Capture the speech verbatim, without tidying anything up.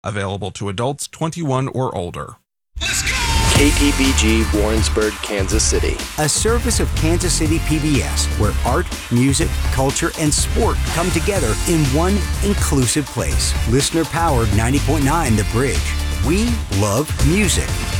Available to adults twenty-one or older. Let's go! K P B G Warrensburg, Kansas City. A service of Kansas City P B S, where art, music, culture, and sport come together in one inclusive place. Listener-powered ninety point nine The Bridge. We love music.